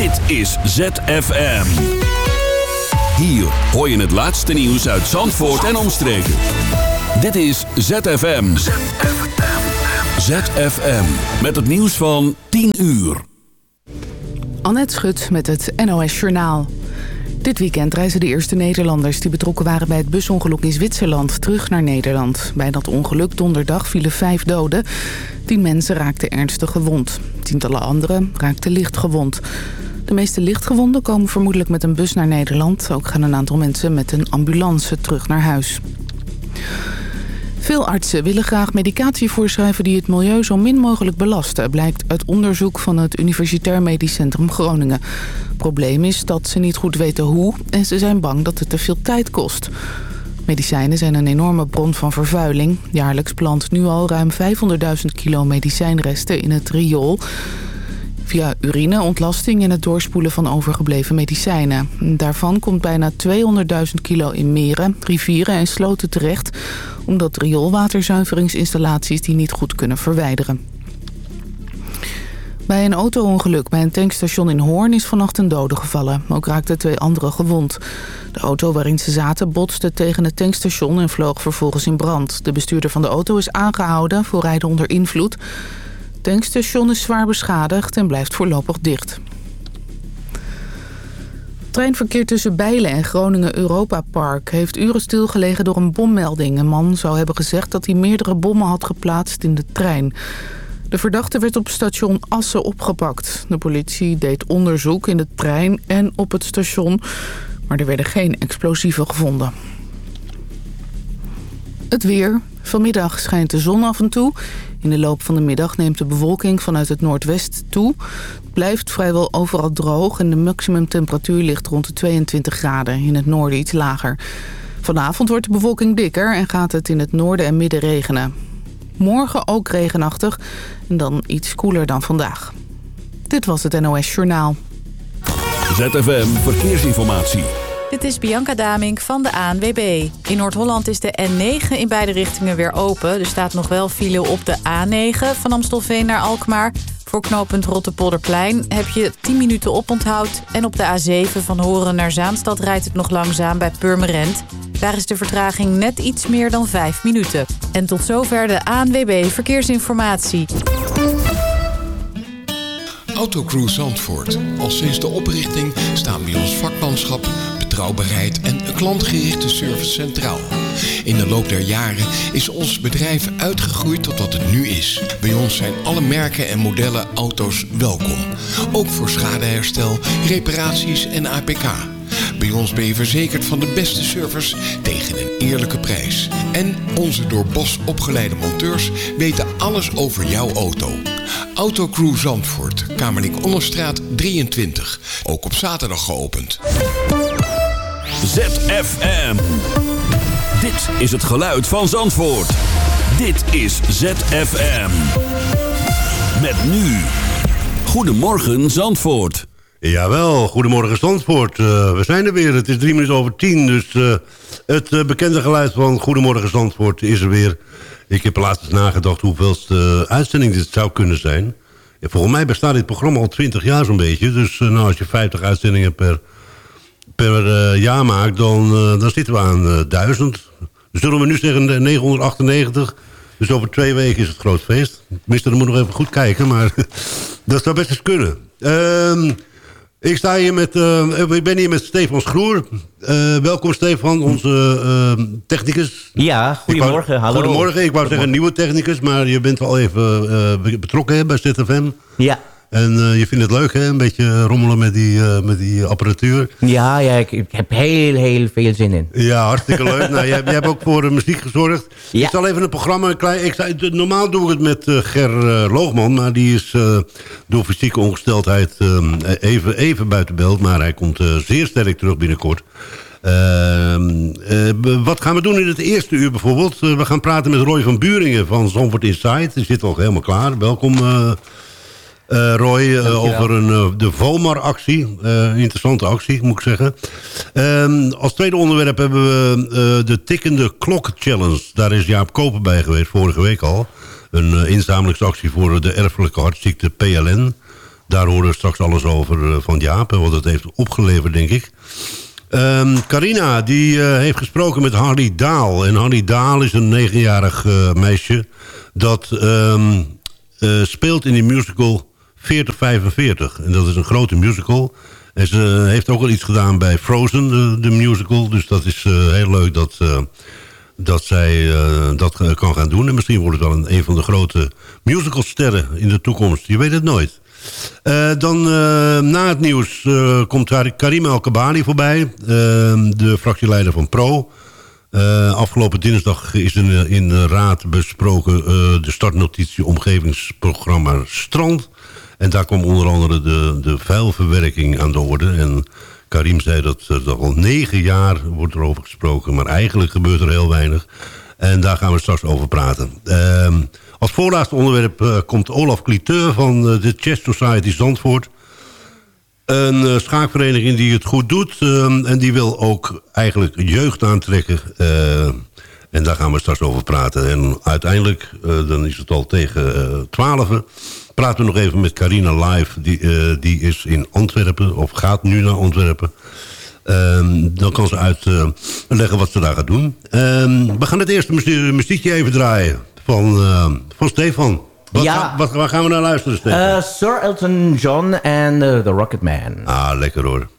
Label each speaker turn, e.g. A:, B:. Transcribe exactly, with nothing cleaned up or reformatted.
A: Dit is Z F M. Hier hoor je het laatste nieuws uit Zandvoort en omstreken. Dit is Z F M. Z F M. Z F M. Met het nieuws van tien uur.
B: Annette Schut met het N O S Journaal. Dit weekend reizen de eerste Nederlanders die betrokken waren bij het busongeluk in Zwitserland terug naar Nederland. Bij dat ongeluk donderdag vielen vijf doden. Tien mensen raakten ernstig gewond. Tientallen anderen raakten licht gewond. De meeste lichtgewonden komen vermoedelijk met een bus naar Nederland. Ook gaan een aantal mensen met een ambulance terug naar huis. Veel artsen willen graag medicatie voorschrijven die het milieu zo min mogelijk belasten, blijkt uit onderzoek van het Universitair Medisch Centrum Groningen. Het probleem is dat ze niet goed weten hoe en ze zijn bang dat het te veel tijd kost. Medicijnen zijn een enorme bron van vervuiling. Jaarlijks plant nu al ruim vijfhonderdduizend kilo medicijnresten in het riool. Via urine, ontlasting en het doorspoelen van overgebleven medicijnen. Daarvan komt bijna tweehonderdduizend kilo in meren, rivieren en sloten terecht, omdat rioolwaterzuiveringsinstallaties die niet goed kunnen verwijderen. Bij een auto-ongeluk bij een tankstation in Hoorn is vannacht een dode gevallen. Ook raakten twee anderen gewond. De auto waarin ze zaten botste tegen het tankstation en vloog vervolgens in brand. De bestuurder van de auto is aangehouden voor rijden onder invloed. Het tankstation is zwaar beschadigd en blijft voorlopig dicht. Het treinverkeer tussen Bijlen en Groningen Europa Park heeft uren stilgelegen door een bommelding. Een man zou hebben gezegd dat hij meerdere bommen had geplaatst in de trein. De verdachte werd op station Assen opgepakt. De politie deed onderzoek in de trein en op het station, maar er werden geen explosieven gevonden. Het weer. Vanmiddag schijnt de zon af en toe. In de loop van de middag neemt de bewolking vanuit het noordwest toe. Het blijft vrijwel overal droog en de maximumtemperatuur ligt rond de tweeëntwintig graden. In het noorden iets lager. Vanavond wordt de bewolking dikker en gaat het in het noorden en midden regenen. Morgen ook regenachtig en dan iets koeler dan vandaag. Dit was het N O S Journaal.
A: Z F M Verkeersinformatie.
C: Dit is Bianca Damink van de A N W B. In Noord-Holland is de N negen in beide richtingen weer open. Er staat nog wel file op de A negen van Amstelveen naar Alkmaar. Voor knooppunt Rotterpolderplein heb je tien minuten oponthoud. En op de A zeven van Horen naar Zaanstad rijdt het nog langzaam bij Purmerend. Daar is de vertraging net iets meer dan vijf minuten. En tot zover de A N W B Verkeersinformatie.
D: Autocrew Zandvoort. Al sinds de oprichting staan bij ons vakmanschap, betrouwbaarheid en een klantgerichte service centraal. In de loop der jaren is ons bedrijf uitgegroeid tot wat het nu is. Bij ons zijn alle merken en modellen auto's welkom. Ook voor schadeherstel, reparaties en A P K. Bij ons ben je verzekerd van de beste service tegen een eerlijke prijs. En onze door Bos opgeleide monteurs weten alles over jouw auto. Autocrew Zandvoort, Kamerlink Onderstraat drieëntwintig. Ook op zaterdag geopend.
A: Z F M. Dit is het geluid van Zandvoort. Dit is Z F M. Met nu. Goedemorgen Zandvoort.
E: Jawel, goedemorgen Zandvoort. Uh, we zijn er weer, het is drie minuten over tien. Dus uh, het uh, bekende geluid van Goedemorgen Zandvoort is er weer. Ik heb laatst eens nagedacht hoeveelste uitzending dit zou kunnen zijn. Ja, volgens mij bestaat dit programma al twintig jaar zo'n beetje. Dus uh, nou, als je vijftig uitzendingen per, per uh, jaar maakt, dan, uh, dan zitten we aan uh, duizend. Zullen we nu zeggen negenhonderdachtennegentig? Dus over twee weken is het groot feest. Tenminste, dan moet nog even goed kijken, maar dat zou best eens kunnen. Uh, ik, sta hier met, uh, ik ben hier met Stefan Schroer. Uh, welkom Stefan, onze uh, technicus.
F: Ja, goedemorgen.
E: Wou,
F: hallo.
E: Goedemorgen, ik wou zeggen nieuwe technicus, maar je bent al even uh, betrokken hè, bij Z F M.
F: Ja.
E: En uh, je vindt het leuk, hè? Een beetje rommelen met die, uh, met die apparatuur.
F: Ja, ja ik, ik heb heel, heel veel zin in.
E: Ja, hartstikke leuk. nou, jij, jij hebt ook voor uh, muziek gezorgd. Ja. Ik zal even een programma... Klein, ik zal, normaal doe ik het met uh, Ger uh, Loogman, maar die is uh, door fysieke ongesteldheid uh, even, even buiten beeld. Maar hij komt uh, zeer sterk terug binnenkort. Uh, uh, wat gaan we doen in het eerste uur bijvoorbeeld? Uh, we gaan praten met Roy van Buringen van Zandvoort Inside. Die zit al helemaal klaar. Welkom... Uh, Uh, Roy, uh, over een, uh, de Vomar-actie. Uh, interessante actie, moet ik zeggen. Uh, als tweede onderwerp hebben we uh, de Tikkende Klok Challenge. Daar is Jaap Koper bij geweest, vorige week al. Een uh, inzamelingsactie voor de erfelijke hartziekte P L N. daar horen we straks alles over uh, van Jaap. En wat het heeft opgeleverd, denk ik. Um, Carina, die uh, heeft gesproken met Harry Daal. En Harry Daal is een negenjarig uh, meisje... dat um, uh, speelt in die musical veertig vijfenveertig. En dat is een grote musical... En ze heeft ook al iets gedaan bij Frozen, de, de musical. Dus dat is uh, heel leuk dat, uh, dat zij uh, dat uh, kan gaan doen. En misschien wordt het wel een, een van de grote musicalsterren in de toekomst. Je weet het nooit. Uh, dan uh, na het nieuws uh, komt Karim El-Kabali voorbij. Uh, de fractieleider van Pro. Uh, afgelopen dinsdag is in, in de raad besproken uh, de startnotitie omgevingsprogramma Strand. En daar kwam onder andere de, de vuilverwerking aan de orde. En Karim zei dat er al negen jaar wordt erover gesproken. Maar eigenlijk gebeurt er heel weinig. En daar gaan we straks over praten. Uh, als voorlaatste onderwerp uh, komt Olaf Cliteur van uh, de Chess Society Zandvoort. Een uh, schaakvereniging die het goed doet. Uh, en die wil ook eigenlijk jeugd aantrekken. Uh, en daar gaan we straks over praten. En uiteindelijk, uh, dan is het al tegen uh, twaalf. Praten we nog even met Carina live. Die, uh, die is in Antwerpen, of gaat nu naar Antwerpen. Um, dan kan ze uitleggen uh, wat ze daar gaat doen. Um, we gaan het eerste muziekje even draaien van, uh, van Stefan. Wat,
F: ja.
E: wat, waar gaan we naar luisteren, Stefan?
F: Uh, Sir Elton John en uh, The Rocket Man.
E: Ah, lekker hoor.